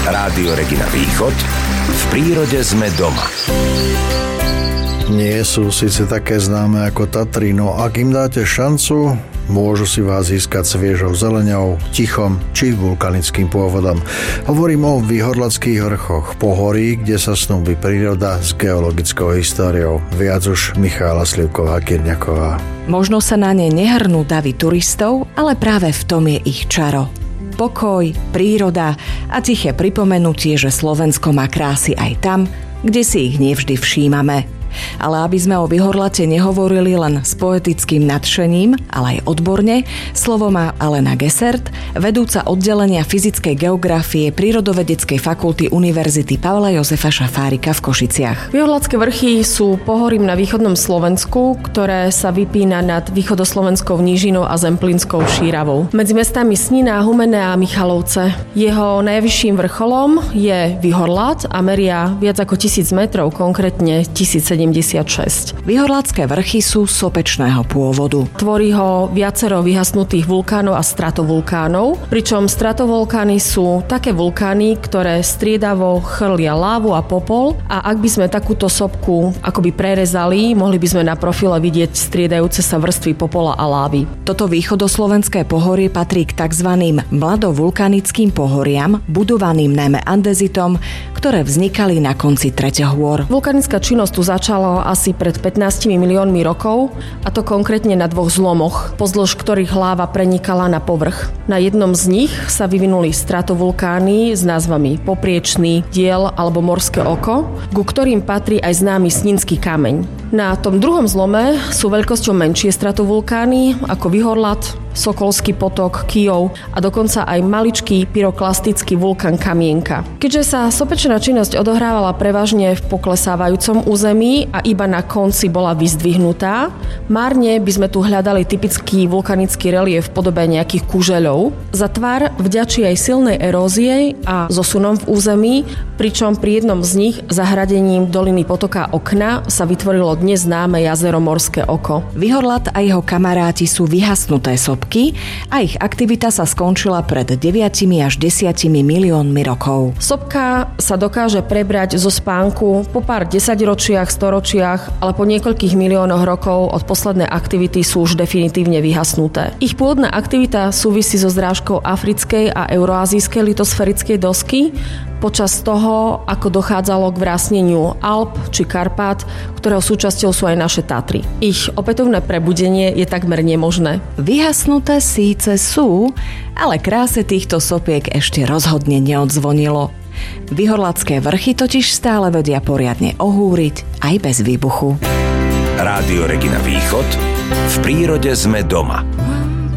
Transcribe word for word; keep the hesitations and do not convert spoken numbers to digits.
Rádio Regina Východ. V prírode sme doma. Nie sú síce také známe ako Tatry, no ak im dáte šancu, môžu si vás získať sviežou zeleňou, tichom či vulkanickým pôvodom. Hovorím o Výhorladských vrchoch, pohorí, kde sa snúbi príroda s geologickou históriou. Viac už Michála Slivková-Kyrňaková. Možno sa na ne nehrnú davy turistov, ale práve v tom je ich čaro. Pokoj, príroda a tiché pripomenutie, že Slovensko má krásy aj tam, kde si ich nevždy všímame. Ale aby sme o Výhorlate nehovorili len s poetickým nadšením, ale aj odborne, slovo má Alena Gesert, vedúca oddelenia fyzickej geografie Prírodovedeckej fakulty Univerzity Pavla Jozefa Šafárika v Košiciach. Výhorladské vrchy sú pohorím na východnom Slovensku, ktoré sa vypína nad východoslovenskou nížinou a zemplínskou šíravou. Medzi mestami Snina, Humenné a Michalovce. Jeho najvyšším vrcholom je Výhorlat a meria viac ako tisíc metrov, konkrétne tisícsedemdesiatšesť. Výhorladské vrchy sú sopečného pôvodu. Tvorí ho viacero vyhasnutých vulkánov a stratovulkánov, pričom stratovulkány sú také vulkány, ktoré striedavo chrlia lávu a popol, a ak by sme takúto sopku akoby prerezali, mohli by sme na profile vidieť striedajúce sa vrstvy popola a lávy. Toto východoslovenské pohorie patrí k tzv. Mladovulkanickým pohoriam, budovaným najmä andezitom, ktoré vznikali na konci treťohôr. Vulkanická činnosť tu začala asi pred pätnástimi miliónmi rokov, a to konkrétne na dvoch zlomoch, pozdĺž ktorých láva prenikala na povrch. Na jednom z nich sa vyvinuli stratovulkány s názvami Popriečný, Diel alebo Morské oko, ku ktorým patrí aj známy Sninský kameň. Na tom druhom zlome sú veľkosťou menšie stratovulkány ako Výhorlat, Sokolský potok, Kyjov a dokonca aj maličký pyroklastický vulkán Kamienka. Keďže sa sopečná činnosť odohrávala prevažne v poklesávajúcom území a iba na konci bola vyzdvihnutá, márne by sme tu hľadali typický vulkanický relief v podobe nejakých kužeľov. Za tvar vďačí aj silnej erózie a zosunom v území, pričom pri jednom z nich zahradením doliny potoka Okna sa vytvorilo dnes známe jazero Morské oko. Výhorlat a jeho kamaráti sú vyhasnuté sopky a ich aktivita sa skončila pred deviatimi až desiatimi miliónmi rokov. Sopka sa dokáže prebrať zo spánku po pár desaťročiach, storočiach, ale po niekoľkých miliónoch rokov od poslednej aktivity sú už definitívne vyhasnuté. Ich pôvodná aktivita súvisí so zrážkou africkej a euroazijskej litosférickej dosky počas toho, ako dochádzalo k vrásneniu Alp či Karpát, ktorého súčasťou sú aj naše Tatry. Ich opätovné prebudenie je takmer nemožné. Vyhasnuté síce sú, ale kráse týchto sopiek ešte rozhodne neodzvonilo. Výhorladské vrchy totiž stále vedia poriadne ohúriť aj bez výbuchu. Rádio Regina Východ. V prírode sme doma.